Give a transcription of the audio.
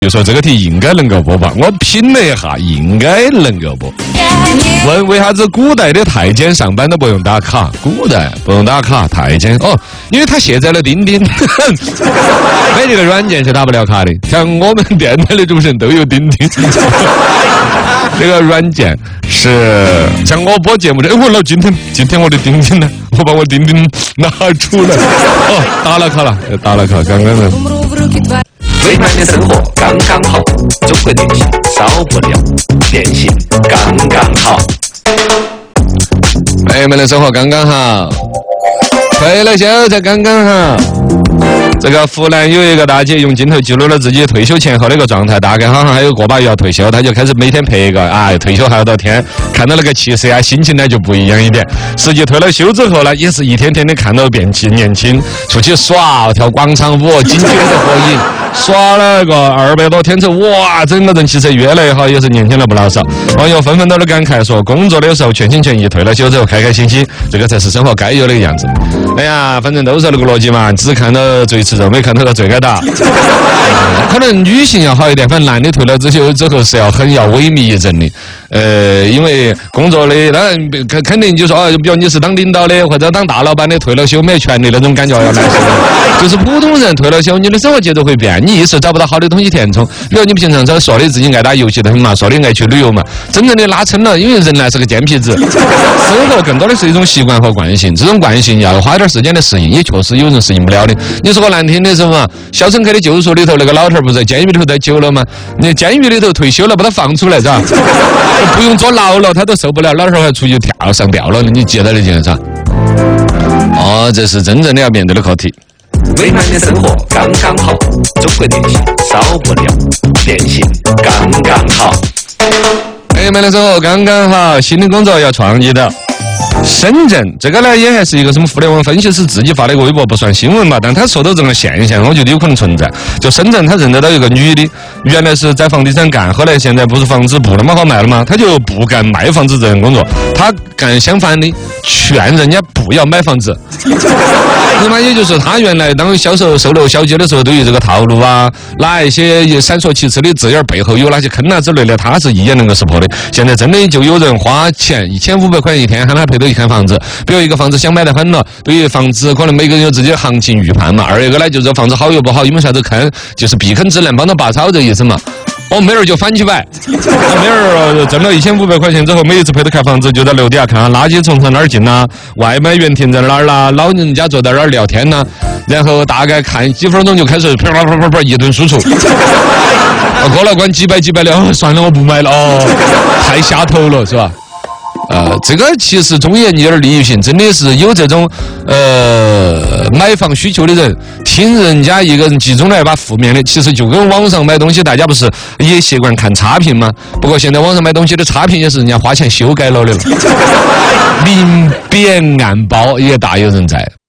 就说这个题应该能够播吧？我拼了一下，应该能够播。问为啥子古代的太监上班都不用打卡？古代不用打卡，太监哦，因为他卸载了钉钉，没这个软件是打不了卡的。像我们电台的主持人都有钉钉，这个软件是像我播节目的，我老今天我的钉钉呢？我把我钉钉拿出来，哦，打了卡了，打了卡，刚刚的。 微慢的生活刚刚好，中国电信少不了，电信刚刚好。 美们的生活刚刚好，退了休才刚刚好。这个湖南有一个大姐用镜头记录了自己退休前后的一个状态，大概好像还有个把月要退休，她就开始每天拍一个，退休还有多天，看到那个气势心情呢就不一样一点。实际退了休之后呢，也是一天天的看到变年轻，出去耍，跳广场舞，紧接着合影，耍了个200多天之后，哇，整个人气色越来越好，也是年轻了不老少。网友纷纷都感慨说，工作的时候全心全意，退了休之后开开心心，这个才是生活该有的样子。哎呀，反正都是那个逻辑嘛，只看到最吃肉，没看到个最该打。可能女性要好一点，反正男的退了休之后是要萎靡一阵的。因为工作的当然肯定就说比如你是当领导的或者当大老板的，退了休没权利那种感觉要难受。就是普通人退了休，你的生活节奏会变，你一时找不到好的东西填充。比如你平常说的自己爱打游戏的很嘛，说的爱去旅游嘛，真正的拉伸了，因为人呢是个贱皮子，生活更多的是一种习惯和惯性，这种惯性要花点时间的适应，也确实有人适应不了的。你说个难听的是嘛，《肖申克的救赎》里头那个老头不是在监狱里头待久了吗？你监狱里头退休了，把他放出来是吧？不用坐牢了，他都受不了，老头还出去上吊了，你记得的件是吧？这是真正的要面对的课题。 微慢的生活刚刚好，中国电信少不了，电信刚刚好。 美满的生活刚刚好，新的工作要创意的。深圳这个呢，也还是一个什么互联网分析师自己发的一个微博，不算新闻嘛，但他说到这个现象，我觉得有可能存在。就深圳他认得到一个女的，原来是在房地产干，后来现在不是房子不那么好卖了吗？他就不干卖房子这样工作，他干相反的，劝人家不要买房子。那么也就是他原来当销售售楼小姐的时候，对于这个套路哪一些闪烁其词的字眼背后有哪些坑之类的，他是一眼能够识破的。现在真的就有人花钱1500块一天喊他陪着去看房子，比如一个房子想买得很了，对于房子可能每个人有自己的行情预判嘛。二一个呢，就是房子好与不好，因为啥子坑，就是避坑指南，帮他拔草这意思嘛。没人就翻起摆，没人挣了1500块钱之后，每一次陪他看房子，就在楼底下看垃圾从哪儿进啦，外卖员停在哪儿啦，老人家坐在哪儿聊天啦，然后大概看几分钟就开始啪一顿输出。过了关几百的，算了，我不买了太下头了，是吧？这个其实忠言逆耳利于行，真的是有这种买房需求的人，听人家一个人集中来把负面的，其实就跟网上买东西，大家不是也习惯看差评吗？不过现在网上买东西的差评也是人家花钱修改了的了，明贬暗褒也大有人在。